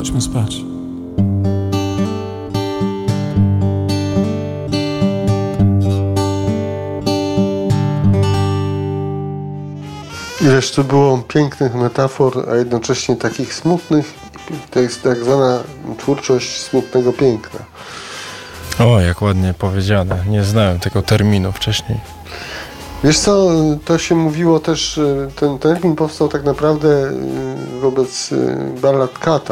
Chodźmy spać. Ileż tu było pięknych metafor, a jednocześnie takich smutnych. To jest tak zwana twórczość smutnego piękna. O, jak ładnie powiedziane. Nie znałem tego terminu wcześniej. Wiesz co, to się mówiło też, ten termin powstał tak naprawdę wobec ballad Kata.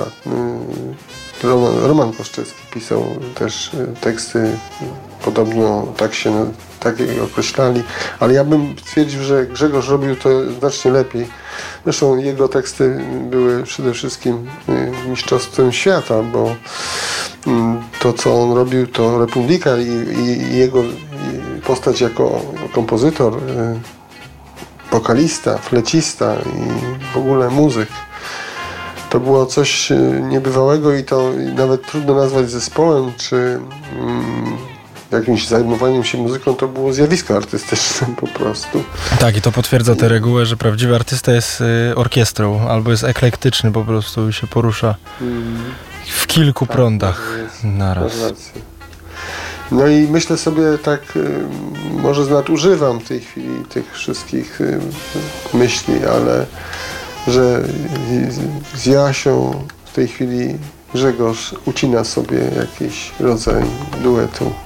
Roman Koszczewski pisał też teksty, podobno tak je określali, ale ja bym stwierdził, że Grzegorz robił to znacznie lepiej. Zresztą jego teksty były przede wszystkim mistrzostwem świata, bo to, co on robił, to Republika i jego postać jako kompozytor, wokalista, flecista i w ogóle muzyk. To było coś niebywałego i to nawet trudno nazwać zespołem, czy jakimś zajmowaniem się muzyką. To było zjawisko artystyczne po prostu. Tak, i to potwierdza tę regułę, że prawdziwy artysta jest orkiestrą, albo jest eklektyczny po prostu i się porusza w kilku prądach naraz. No i myślę sobie tak, może nadużywam w tej chwili tych wszystkich myśli, ale że z Jasią w tej chwili Grzegorz ucina sobie jakiś rodzaj duetu.